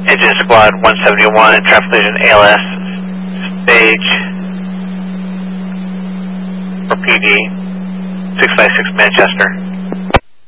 Engine Squad 171, traffic collision ALS, stage for PD 656 Manchester.